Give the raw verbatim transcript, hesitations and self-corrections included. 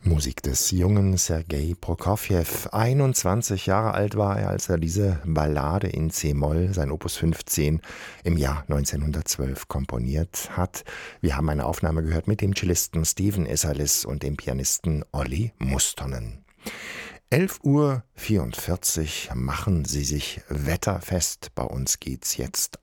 Musik des jungen Sergei Prokofjew. einundzwanzig Jahre alt war er, als er diese Ballade in C-Moll, sein Opus fünfzehn, im Jahr neunzehnhundertzwölf komponiert hat. Wir haben eine Aufnahme gehört mit dem Cellisten Stephen Isserlis und dem Pianisten Olli Mustonen. elf Uhr vierundvierzig, machen Sie sich wetterfest. Bei uns geht's jetzt